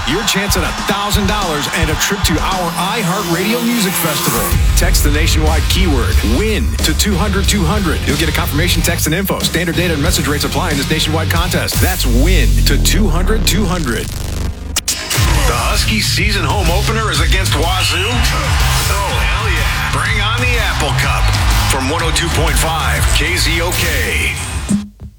your chance at $1,000 and a trip to our iHeartRadio Music Festival. Text the nationwide keyword WIN to 200-200. You'll get a confirmation text and info. Standard data and message rates apply in this nationwide contest. That's WIN to 200-200. The Huskies season home opener is against Wazoo? Oh, hell yeah. Bring on the Apple Cup from 102.5 KZOK.